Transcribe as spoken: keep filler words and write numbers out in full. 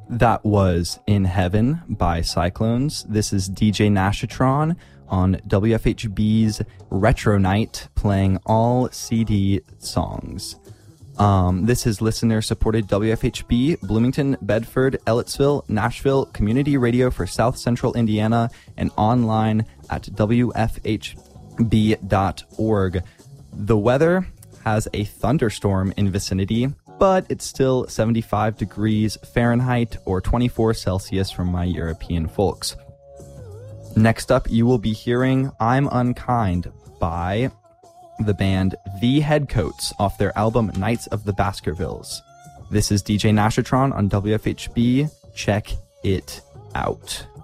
That was In Heaven by Cyclones. This is D J Nashatron on W F H B's Retro Night, playing all C D songs. Um, this is listener-supported W F H B, Bloomington, Bedford, Ellettsville, Nashville, community radio for South Central Indiana, and online at W F H B dot org. The weather has a thunderstorm in vicinity, but it's still seventy-five degrees Fahrenheit or twenty-four Celsius from my European folks. Next up, you will be hearing I'm Unkind by the band The Headcoats off their album Knights of the Baskervilles. This is D J Nashatron on W F H B. Check it out.